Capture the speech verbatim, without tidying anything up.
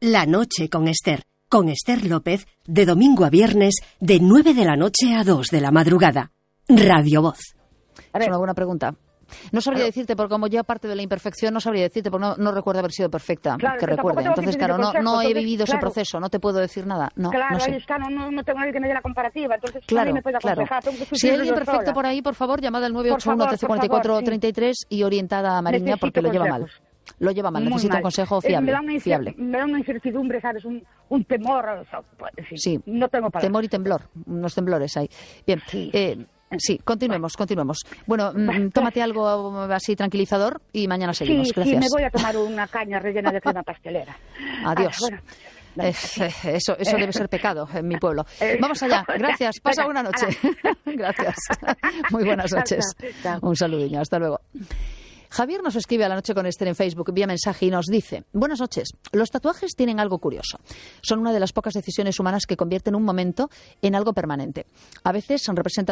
La noche con Esther, con Esther López, de domingo a viernes, de nueve de la noche a dos de la madrugada. Radio Voz. Es una buena pregunta. No sabría decirte, porque como yo, aparte de la imperfección, no sabría decirte, porque no, no recuerdo haber sido perfecta, claro, que que recuerde. Entonces, claro, no, no he vivido claro. ese proceso, no te puedo decir nada. No, claro, no sé. ahí está, no, no, no tengo nadie que me dé la comparativa, entonces claro, nadie me puede aconsejar. Claro. Si hay alguien perfecto sola. por ahí, por favor, llamad al nueve ocho uno, trece cuarenta y cuatro, treinta y tres y orientada a Mariña, Necesito porque lo lleva consejos. mal. Lo lleva mal, Muy necesita mal. un consejo Eh, fiable, me da una fiable. Me da una incertidumbre, ¿sabes? Un, un temor, o sea, en fin, Sí, no tengo palabras. temor y temblor, unos temblores hay. Bien, Sí. eh, sí, continuemos, continuemos. Bueno, mm, tómate algo así tranquilizador y mañana seguimos. Sí, Gracias. sí, me voy a tomar una caña rellena de crema pastelera. Adiós. Ah, bueno. Eh, eh, eso eso debe ser pecado en mi pueblo. Vamos allá. Gracias. Pasa buena noche. Gracias. Muy buenas noches. Un saludinho. Hasta luego. Javier nos escribe a La Noche con Esther en Facebook vía mensaje y nos dice: buenas noches, los tatuajes tienen algo curioso. Son una de las pocas decisiones humanas que convierten un momento en algo permanente. A veces representan